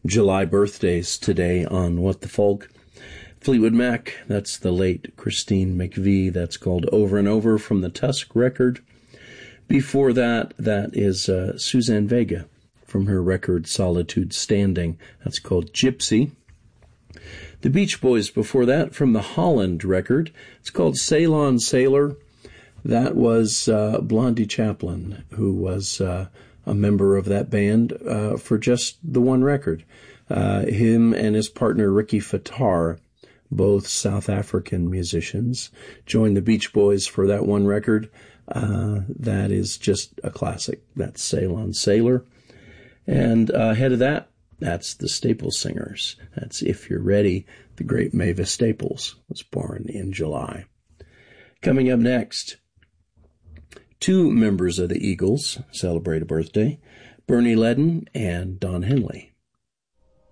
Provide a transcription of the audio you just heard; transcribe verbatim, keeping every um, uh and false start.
July birthdays today on What the Folk. Fleetwood Mac, that's the late Christine McVie. That's called Over and Over from the Tusk record. Before that, that is uh, Suzanne Vega from her record Solitude Standing. That's called Gypsy. The Beach Boys before that from the Holland record. It's called Ceylon Sailor. That was uh, Blondie Chaplin, who was uh, a member of that band uh, for just the one record. Uh, him and his partner Ricky Fattar, both South African musicians, joined the Beach Boys for that one record. Uh, that is just a classic. That's Ceylon Sailor. And uh, ahead of that, that's the Staples Singers. That's If You're Ready. The great Mavis Staples was born in July. Coming up next, two members of the Eagles celebrate a birthday, Bernie Ledden and Don Henley.